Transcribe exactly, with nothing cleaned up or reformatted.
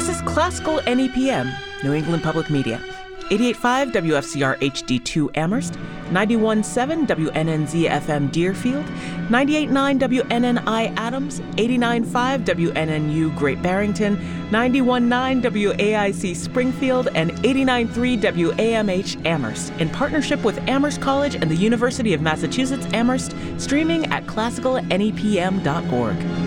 This is Classical N E P M, New England Public Media. eighty-eight point five W F C R H D two Amherst, ninety-one point seven W N N Z F M Deerfield, ninety-eight point nine W N N I Adams, eighty-nine point five W N N U Great Barrington, ninety-one point nine W A I C Springfield, and eighty-nine point three W A M H Amherst, in partnership with Amherst College and the University of Massachusetts Amherst, streaming at classical N E P M dot org.